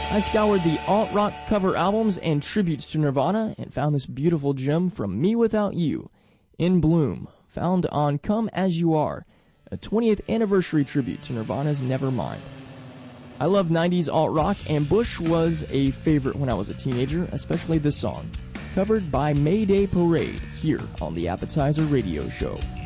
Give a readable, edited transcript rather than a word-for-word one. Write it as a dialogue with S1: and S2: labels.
S1: I scoured the alt-rock cover albums and tributes to Nirvana and found this beautiful gem from Me Without You, In Bloom, found on Come As You Are, a 20th anniversary tribute to Nirvana's Nevermind. I love 90s alt-rock, and Bush was a favorite when I was a teenager, especially this song, covered by Mayday Parade, here on the Appetizer Radio Show.